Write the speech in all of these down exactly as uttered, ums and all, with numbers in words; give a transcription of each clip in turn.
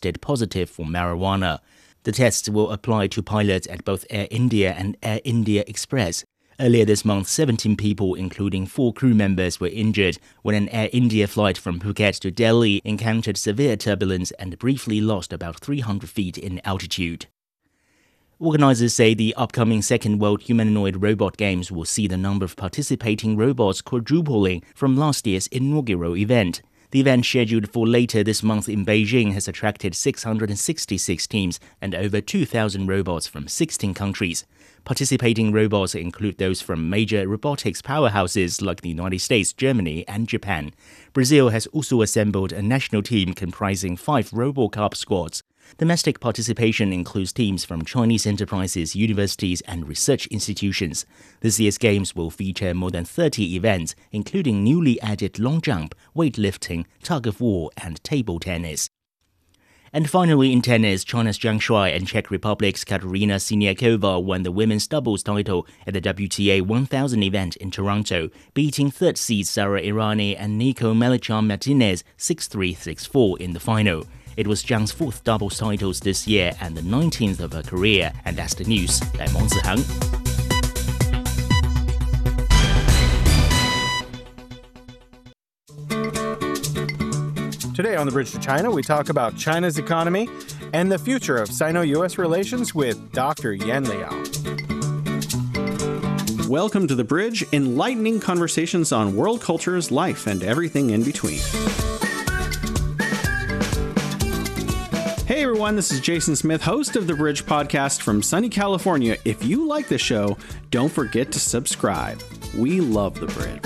tested positive for marijuana. The tests will apply to pilots at both Air India and Air India Express. Earlier this month, seventeen people, including four crew members, were injured when an Air India flight from Phuket to Delhi encountered severe turbulence and briefly lost about three hundred feet in altitude. Organizers say the upcoming Second World Humanoid Robot Games will see the number of participating robots quadrupling from last year's inaugural event. The event, scheduled for later this month in Beijing, has attracted six hundred sixty-six teams and over two thousand robots from sixteen countries. Participating robots include those from major robotics powerhouses like the United States, Germany, and Japan. Brazil has also assembled a national team comprising five RoboCup squads. Domestic participation includes teams from Chinese enterprises, universities, and research institutions. This year's games will feature more than thirty events, including newly added long jump, weightlifting, tug of war, and table tennis. And finally, in tennis, China's Zhang Shuai and Czech Republic's Katerina Siniakova won the women's doubles title at the W T A one thousand event in Toronto, beating third seed Sara Errani and Nico Mellichan-Martinez six three, six four in the final. It was Zhang's fourth doubles titles this year and the nineteenth of her career, and that's the news. I'm Wang Zihang. Today on The Bridge to China, we talk about China's economy and the future of Sino-U S relations with Doctor Yan Liang. Welcome to The Bridge, enlightening conversations on world cultures, life, and everything in between. Hey everyone, this is Jason Smith, host of The Bridge podcast from sunny California. If you like the show, don't forget to subscribe. We love The Bridge.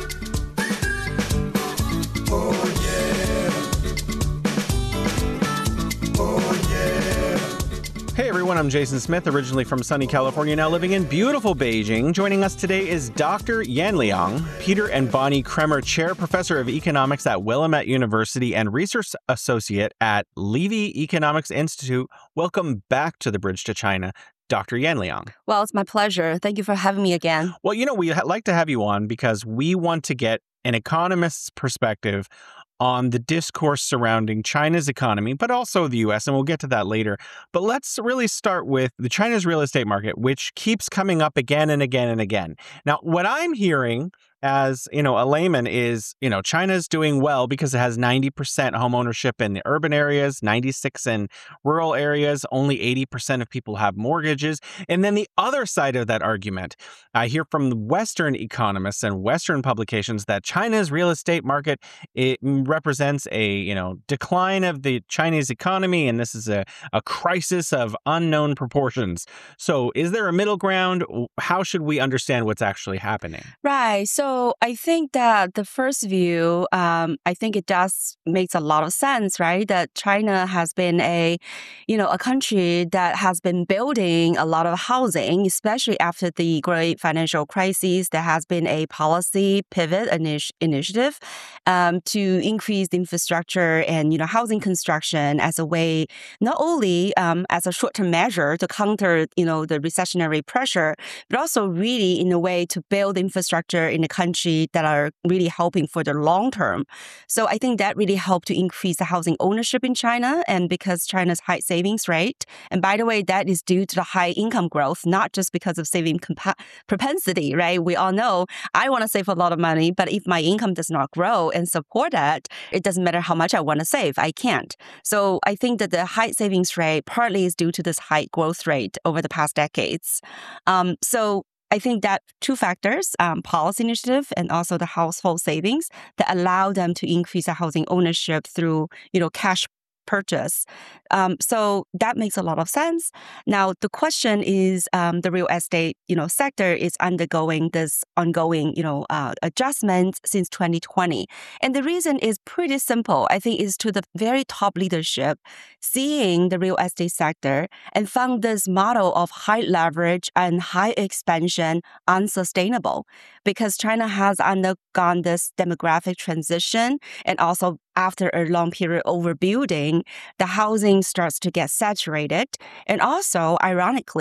Hey everyone, I'm Jason Smith, originally from sunny California, now living in beautiful Beijing. Joining us today is Doctor Yan Liang, Peter and Bonnie Kremer Chair, Professor of Economics at Willamette University and Research Associate at Levy Economics Institute. Welcome back to The Bridge to China, Doctor Yan Liang. Well, it's my pleasure. Thank you for having me again. Well, you know, we like to have you on because we want to get an economist's perspective on the discourse surrounding China's economy, but also the U S, and we'll get to that later. But let's really start with the China's real estate market, which keeps coming up again and again and again. Now, what I'm hearing as, you know, a layman is, you know, China's doing well because it has ninety percent home ownership in the urban areas, ninety-six in rural areas, only eighty percent of people have mortgages. And then the other side of that argument, I hear from the Western economists and Western publications that China's real estate market, it represents a, you know, decline of the Chinese economy, and this is a, a crisis of unknown proportions. So is there a middle ground? How should we understand what's actually happening? Right. So So I think that the first view, um, I think it does makes a lot of sense, right? That China has been a, you know, a country that has been building a lot of housing, especially after the great financial crisis. There has been a policy pivot initi- initiative um, to increase the infrastructure and, you know, housing construction as a way, not only um, as a short-term measure to counter, you know, the recessionary pressure, but also really in a way to build infrastructure in the country that are really helping for the long term. So I think that really helped to increase the housing ownership in China, and because China's high savings rate. And by the way, that is due to the high income growth, not just because of saving compa- propensity, right? We all know I want to save a lot of money, but if my income does not grow and support that, it doesn't matter how much I want to save, I can't. So I think that the high savings rate partly is due to this high growth rate over the past decades. Um, so I think that two factors, um, policy initiative and also the household savings, that allow them to increase the housing ownership through, you know, cash purchase. Um, so that makes a lot of sense. Now, the question is, um, the real estate, you know, sector is undergoing this ongoing, you know, uh, adjustment since twenty twenty. And the reason is pretty simple. I think is to the very top leadership seeing the real estate sector and found this model of high leverage and high expansion unsustainable because China has undergone this demographic transition, and also after a long period overbuilding, the housing starts to get saturated. And also, ironically,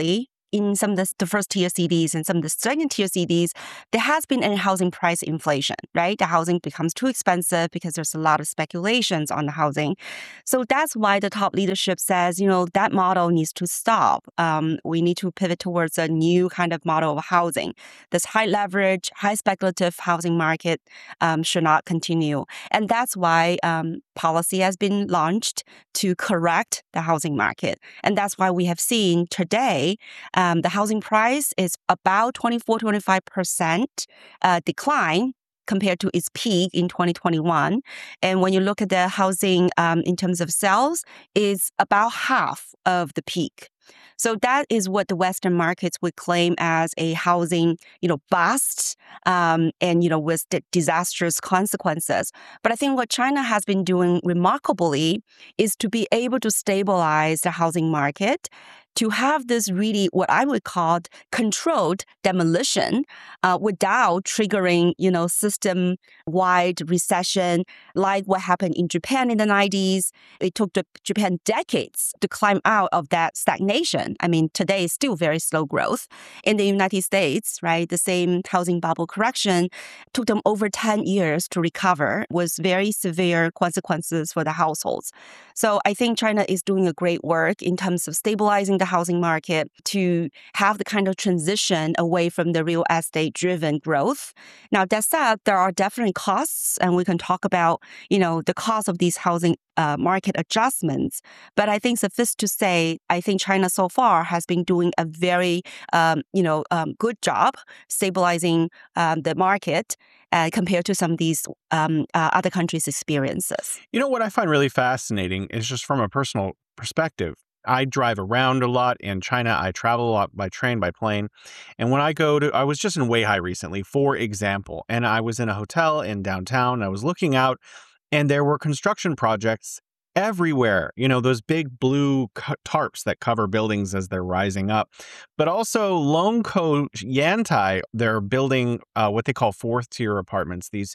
in some of the, the first tier cities and some of the second tier cities, there has been a housing price inflation, right? The housing becomes too expensive because there's a lot of speculations on the housing. So that's why the top leadership says, you know, that model needs to stop. Um, we need to pivot towards a new kind of model of housing. This high leverage, high speculative housing market um, should not continue. And that's why um, policy has been launched to correct the housing market. And that's why we have seen today um, the housing price is about twenty-four, twenty-five percent uh, decline compared to its peak in twenty twenty-one. And when you look at the housing um, in terms of sales, it's about half of the peak. So that is what the Western markets would claim as a housing, you know, bust, um, and, you know, with the disastrous consequences. But I think what China has been doing remarkably is to be able to stabilize the housing market, to have this really what I would call controlled demolition uh, without triggering, you know, system-wide recession, like what happened in Japan in the nineties. It took the, Japan decades to climb out of that stagnation. I mean, today is still very slow growth. In the United States, right, the same housing bubble correction took them over ten years to recover with very severe consequences for the households. So I think China is doing a great work in terms of stabilizing the housing market to have the kind of transition away from the real estate-driven growth. Now, that said, there are definitely costs, and we can talk about, you know, the cost of these housing uh, market adjustments. But I think suffice to say, I think China so far has been doing a very, um, you know, um, good job stabilizing um, the market uh, compared to some of these um, uh, other countries' experiences. You know, what I find really fascinating is just from a personal perspective. I drive around a lot in China. I travel a lot by train, by plane. And when I go to, I was just in Weihai recently, for example, and I was in a hotel in downtown. I was looking out and there were construction projects everywhere. You know, those big blue tarps that cover buildings as they're rising up. But also Longkou Yantai, they're building uh, what they call fourth tier apartments, these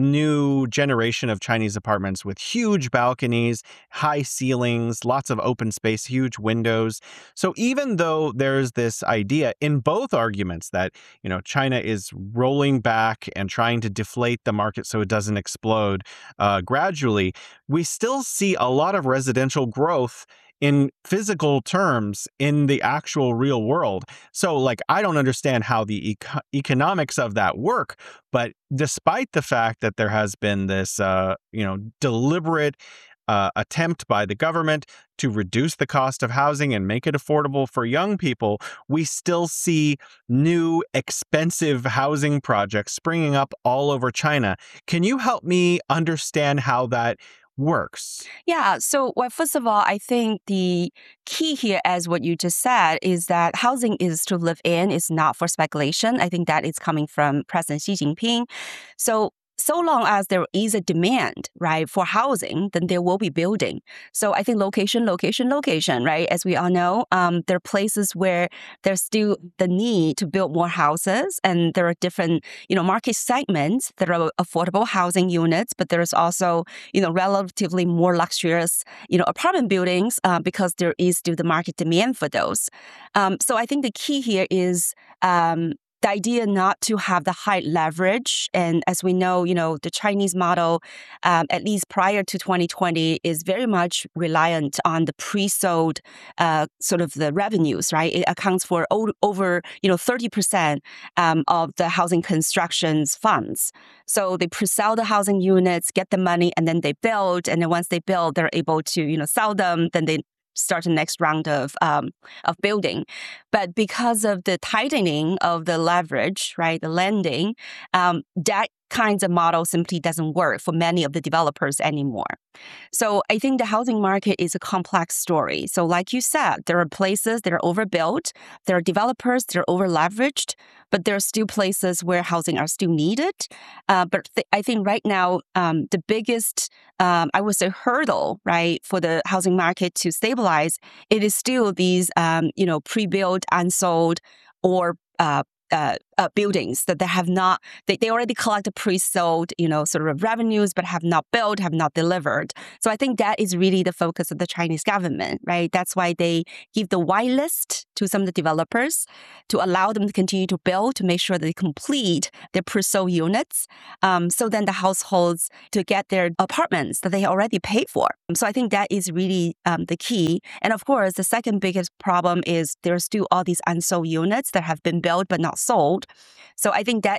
new generation of Chinese apartments with huge balconies, high ceilings, lots of open space, huge windows. So even though there's this idea in both arguments that, you know, China is rolling back and trying to deflate the market so it doesn't explode uh, gradually, we still see a lot of residential growth in physical terms in the actual real world. So, like, I don't understand how the eco- economics of that work, but despite the fact that there has been this, uh, you know, deliberate uh, attempt by the government to reduce the cost of housing and make it affordable for young people, we still see new expensive housing projects springing up all over China. Can you help me understand how that works? Yeah. So, well, first of all, I think the key here, as what you just said, is that housing is to live in, it's not for speculation. I think that is coming from President Xi Jinping. So, so long as there is a demand, right, for housing, then there will be building. So I think location, location, location, right? As we all know, um, there are places where there's still the need to build more houses, and there are different, you know, market segments that are affordable housing units, but there's also, you know, relatively more luxurious, you know, apartment buildings uh, because there is still the market demand for those. Um, so I think the key here is um, the idea not to have the high leverage. And as we know, you know, the Chinese model, um, at least prior to twenty twenty, is very much reliant on the pre-sold uh, sort of the revenues, right? It accounts for o- over, you know, thirty percent um, of the housing construction's funds. So they pre-sell the housing units, get the money, and then they build. And then once they build, they're able to, you know, sell them. Then they start the next round of um, of building. But because of the tightening of the leverage, right, the lending, um, that kinds of model simply doesn't work for many of the developers anymore. So I think the housing market is a complex story. So like you said, there are places that are overbuilt, there are developers that are over-leveraged, but there are still places where housing are still needed. Uh, but th- I think right now, um, the biggest, um, I would say, hurdle, right, for the housing market to stabilize, it is still these, um, you know, pre-built, unsold, or uh, uh, uh, buildings that they have not, they, they already collected pre-sold, you know, sort of revenues, but have not built, have not delivered. So I think that is really the focus of the Chinese government, right? That's why they give the whitelist to some of the developers to allow them to continue to build, to make sure that they complete their pre-sold units. Um, so then the households to get their apartments that they already paid for. So I think that is really um, the key. And of course, the second biggest problem is there's still all these unsold units that have been built but not sold. So I think that